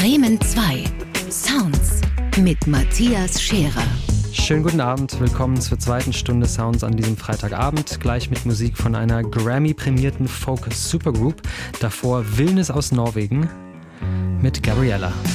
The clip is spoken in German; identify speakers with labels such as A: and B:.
A: Bremen 2. Sounds mit Matthias Scherer.
B: Schönen guten Abend, willkommen zur zweiten Stunde Sounds an diesem Freitagabend. Gleich mit Musik von einer Grammy-prämierten Folk-Supergroup. Davor Villnes aus Norwegen mit Gabriella.